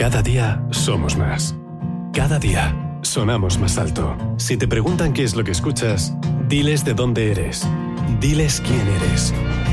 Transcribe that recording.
Cada día somos más. Cada día sonamos más alto. Si te preguntan qué es lo que escuchas, diles de dónde eres. Diles quién eres.